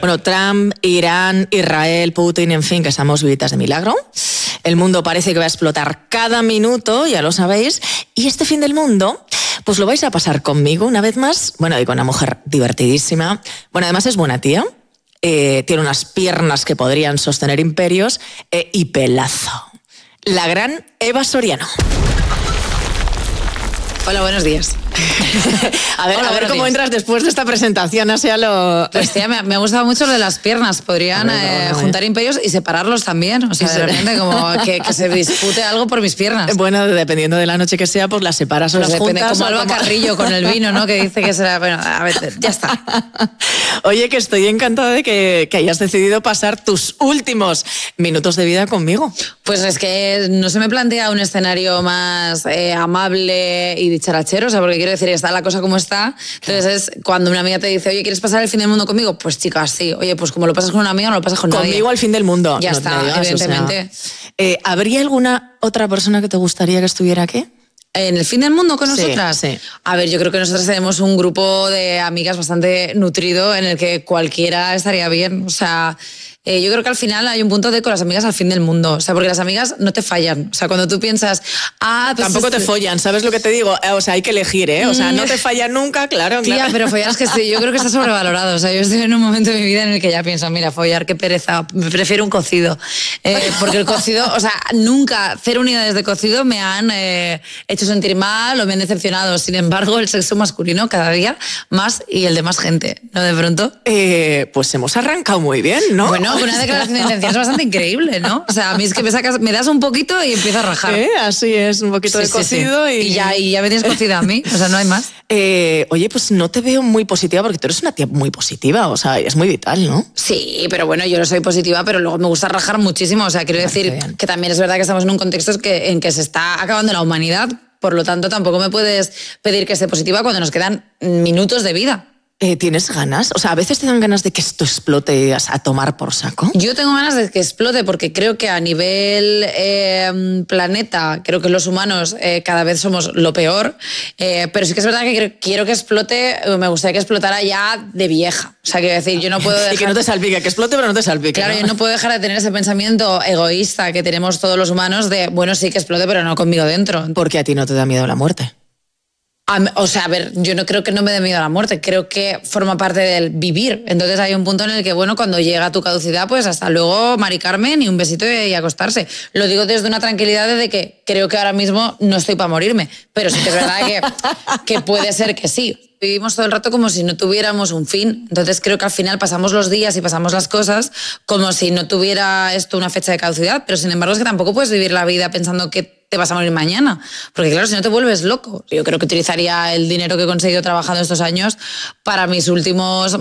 Bueno, Trump, Irán, Israel, Putin, en fin, que estamos vivitas de milagro. El mundo parece que va a explotar cada minuto, ya lo sabéis. Y este fin del mundo, pues lo vais a pasar conmigo una vez más. Bueno, y con una mujer divertidísima. Bueno, además es buena tía. Tiene unas piernas que podrían sostener imperios. Y pelazo. La gran Eva Soriano. Hola, buenos días. A ver cómo entras después de esta presentación hacia lo... Pues tía, me ha gustado mucho lo de las piernas. Podrían juntar imperios y separarlos también. O sea, de repente como que se dispute algo por mis piernas. Bueno, dependiendo de la noche que sea, pues las separas o las juntas. Depende, como Alba Carrillo con el vino, ¿no? Que dice que será... Bueno, a ver, ya está. Oye, que estoy encantada de que hayas decidido pasar tus últimos minutos de vida conmigo. Pues es que no se me plantea un escenario más amable y dicharachero, o sea, porque quiero decir, está la cosa como está. Entonces es cuando una amiga te dice, oye, ¿quieres pasar el fin del mundo conmigo? Pues chicas, sí. Oye, pues como lo pasas con una amiga, no lo pasas con nadie. Conmigo al fin del mundo. Ya está, evidentemente. O sea, ¿habría alguna otra persona que te gustaría que estuviera aquí? ¿En el fin del mundo con nosotras? Sí. A ver, yo creo que nosotras tenemos un grupo de amigas bastante nutrido en el que cualquiera estaría bien. O sea, yo creo que al final hay un punto de con las amigas al fin del mundo. O sea, porque las amigas no te fallan. O sea, cuando tú piensas... pues tampoco te follan, ¿sabes lo que te digo? O sea, hay que elegir, ¿eh? O sea, no te fallan nunca, claro. Tía, pero follar es que sí, yo creo que está sobrevalorado. O sea, yo estoy en un momento de mi vida en el que ya pienso, mira, follar, qué pereza, me prefiero un cocido. Porque el cocido, o sea, nunca 0 unidades de cocido me han hecho sentir mal o me han decepcionado. Sin embargo, el sexo masculino cada día más y el de más gente, ¿no? De pronto. Pues hemos arrancado muy bien, ¿no? Bueno, una declaración de intenciones bastante increíble, ¿no? O sea, a mí es que me das un poquito y empiezo a rajar. Así es, un poquito de cocido. Sí. Y ya me tienes cocida a mí, o sea, no hay más. Oye, pues no te veo muy positiva porque tú eres una tía muy positiva, o sea, es muy vital, ¿no? Sí, pero bueno, yo no soy positiva, pero luego me gusta rajar muchísimo. O sea, quiero decir que también es verdad que estamos en un contexto en que se está acabando la humanidad. Por lo tanto, tampoco me puedes pedir que esté positiva cuando nos quedan minutos de vida. ¿Tienes ganas? O sea, a veces te dan ganas de que esto explote a tomar por saco. Yo tengo ganas de que explote porque creo que a nivel planeta, creo que los humanos cada vez somos lo peor, pero sí que es verdad que quiero que explote, me gustaría que explotara ya de vieja. O sea, quiero decir, yo no puedo dejar... Y que no te salpique, que explote pero no te salpique. Claro, ¿no? Yo no puedo dejar de tener ese pensamiento egoísta que tenemos todos los humanos de, bueno, sí que explote, pero no conmigo dentro. Porque a ti no te da miedo la muerte. O sea, a ver, yo no creo que no me dé miedo a la muerte, creo que forma parte del vivir. Entonces hay un punto en el que, bueno, cuando llega tu caducidad, pues hasta luego, Mari Carmen, y un besito y acostarse. Lo digo desde una tranquilidad de que creo que ahora mismo no estoy para morirme, pero sí que es verdad que puede ser que sí. Vivimos todo el rato como si no tuviéramos un fin. Entonces creo que al final pasamos los días y pasamos las cosas como si no tuviera esto una fecha de caducidad, pero sin embargo es que tampoco puedes vivir la vida pensando que te vas a morir mañana, porque claro, si no te vuelves loco. Yo creo que utilizaría el dinero que he conseguido trabajando estos años para mis últimos